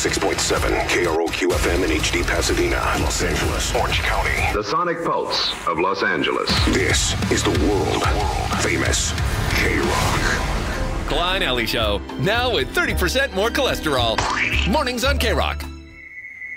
106.7 KROQ-FM in HD Pasadena, Los Angeles, Orange County. The Sonic Pulse of Los Angeles. This is the world-famous K-Rock. Klein Alley Show, now with 30% more cholesterol. Mornings on K-Rock.